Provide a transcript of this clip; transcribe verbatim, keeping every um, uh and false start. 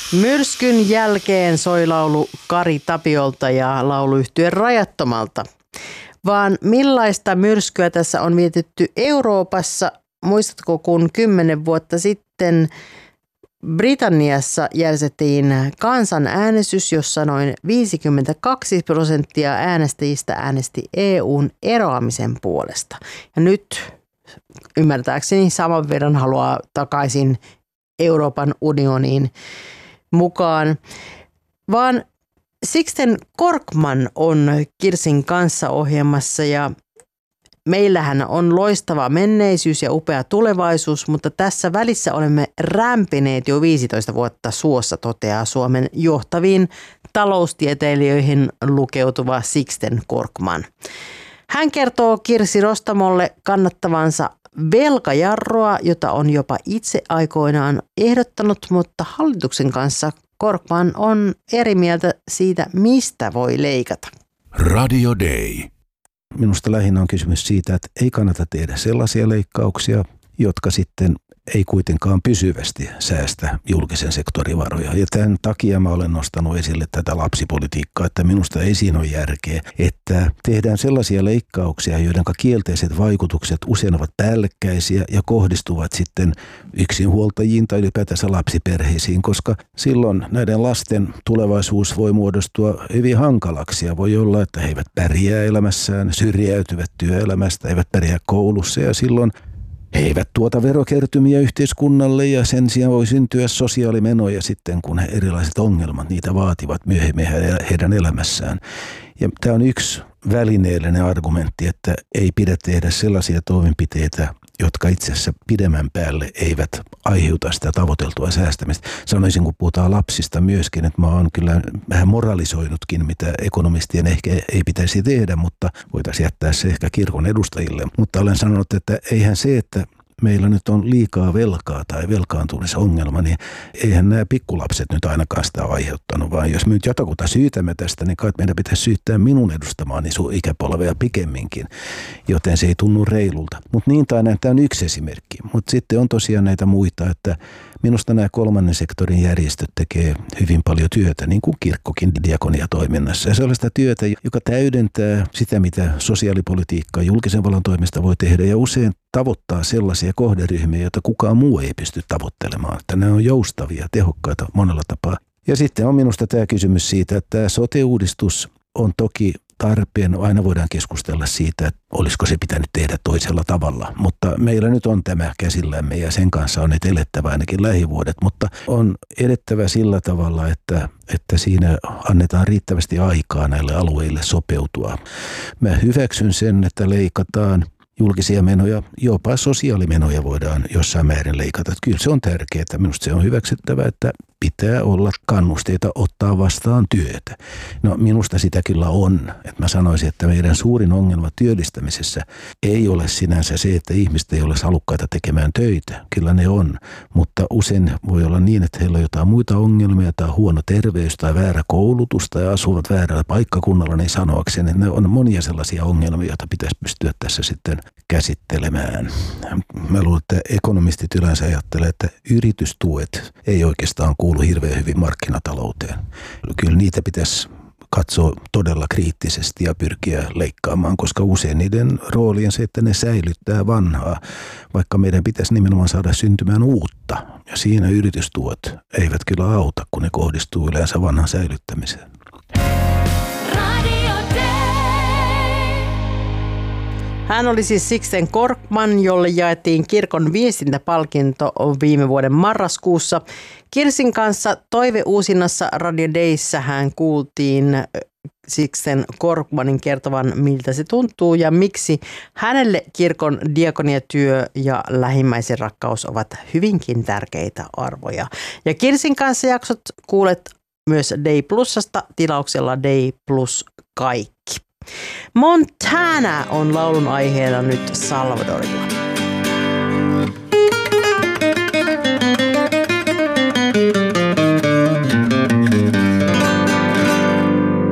Myrskyn jälkeen soi laulu Kari Tapiolta ja lauluyhtye Rajattomalta. Vaan millaista myrskyä tässä on mietitty Euroopassa? Muistatko, kun kymmenen vuotta sitten Britanniassa järjestettiin kansanäänestys, jossa noin viisikymmentäkaksi prosenttia äänestäjistä äänesti E U:n eroamisen puolesta. Ja nyt ymmärtääkseni saman verran haluaa takaisin Euroopan unioniin mukaan. Vaan Sixten Korkman on Kirsin kanssa ohjelmassa ja meillähän on loistava menneisyys ja upea tulevaisuus, mutta tässä välissä olemme rämpineet jo viisitoista vuotta suossa, toteaa Suomen johtaviin taloustieteilijöihin lukeutuva Sixten Korkman. Hän kertoo Kirsi Rostamolle kannattavansa velkajarroa, jota on jopa itse aikoinaan ehdottanut, mutta hallituksen kanssa Korkman on eri mieltä siitä, mistä voi leikata. Radio Day. Minusta lähinnä on kysymys siitä, että ei kannata tehdä sellaisia leikkauksia, jotka sitten ei kuitenkaan pysyvästi säästä julkisen sektorin varoja. Ja tämän takia mä olen nostanut esille tätä lapsipolitiikkaa, että minusta ei siinä ole järkeä, että tehdään sellaisia leikkauksia, joiden kielteiset vaikutukset usein ovat päällekkäisiä ja kohdistuvat sitten yksinhuoltajiin tai ylipäätänsä lapsiperheisiin, koska silloin näiden lasten tulevaisuus voi muodostua hyvin hankalaksi ja voi olla, että he eivät pärjää elämässään, syrjäytyvät työelämästä, eivät pärjää koulussa ja silloin he eivät tuota verokertymiä yhteiskunnalle ja sen sijaan voi syntyä sosiaalimenoja sitten, kun erilaiset ongelmat niitä vaativat myöhemmin heidän elämässään. Ja tämä on yksi välineellinen argumentti, että ei pidä tehdä sellaisia toimenpiteitä, jotka itse asiassa pidemmän päälle eivät aiheuta sitä tavoiteltua säästämistä. Sanoisin, kun puhutaan lapsista myöskin, että mä oon kyllä vähän moralisoinutkin, mitä ekonomistien ehkä ei pitäisi tehdä, mutta voitaisiin jättää se ehkä kirkon edustajille. Mutta olen sanonut, että eihän se, että meillä nyt on liikaa velkaa tai velkaantumisongelma, niin eihän nämä pikkulapset nyt ainakaan sitä aiheuttanut, vaan jos me nyt jotakuta syytämme tästä, niin kai meidän pitäisi syyttää minun edustamaani sun ikäpolvea pikemminkin, joten se ei tunnu reilulta. Mutta niin tai näin, tämä on yksi esimerkki, mutta sitten on tosiaan näitä muita, että minusta nämä kolmannen sektorin järjestöt tekee hyvin paljon työtä, niin kuin kirkkokin diakoniatoiminnassa. Ja sellaista työtä, joka täydentää sitä, mitä sosiaalipolitiikka julkisen vallan toimesta voi tehdä ja usein tavoittaa sellaisia kohderyhmiä, joita kukaan muu ei pysty tavoittelemaan. Että ne on joustavia, tehokkaita monella tapaa. Ja sitten on minusta tämä kysymys siitä, että tämä sote-uudistus on toki tarpeen. Aina voidaan keskustella siitä, että olisiko se pitänyt tehdä toisella tavalla. Mutta meillä nyt on tämä käsillämme ja sen kanssa on nyt elettävä ainakin lähivuodet. Mutta on edettävä sillä tavalla, että, että siinä annetaan riittävästi aikaa näille alueille sopeutua. Mä hyväksyn sen, että leikataan julkisia menoja, jopa sosiaalimenoja voidaan jossain määrin leikata. Kyllä se on tärkeää. Minusta se on hyväksyttävä, että pitää olla kannusteita ottaa vastaan työtä. No minusta sitä kyllä on. Että mä sanoisin, että meidän suurin ongelma työllistämisessä ei ole sinänsä se, että ihmiset ei ole halukkaita tekemään töitä. Kyllä ne on. Mutta usein voi olla niin, että heillä on jotain muita ongelmia tai huono terveys tai väärä koulutus tai asuvat väärällä paikkakunnalla, niin sanoakseni, että ne on monia sellaisia ongelmia, joita pitäisi pystyä tässä sitten käsittelemään. Mä luulen, että ekonomistit yleensä ajattelee, että yritystuet ei oikeastaan kuulu hirveän hyvin markkinatalouteen. Kyllä niitä pitäisi katsoa todella kriittisesti ja pyrkiä leikkaamaan, koska usein niiden rooli on se, että ne säilyttää vanhaa, vaikka meidän pitäisi nimenomaan saada syntymään uutta. Ja siinä yritystuet eivät kyllä auta, kun ne kohdistuu yleensä vanhan säilyttämiseen. Hän oli siis Sixten Korkman, jolle jaettiin kirkon viestintäpalkinto viime vuoden marraskuussa. Kirsin kanssa toiveuusinnassa Radio Dayssä hän kuultiin Sixten Korkmanin kertovan, miltä se tuntuu ja miksi hänelle kirkon diakoniatyö ja lähimmäisen rakkaus ovat hyvinkin tärkeitä arvoja. Ja Kirsin kanssa jaksot kuulet myös Day Plusasta tilauksella Day Plus kaikki. Montana on laulun aiheena nyt Salvadorilla.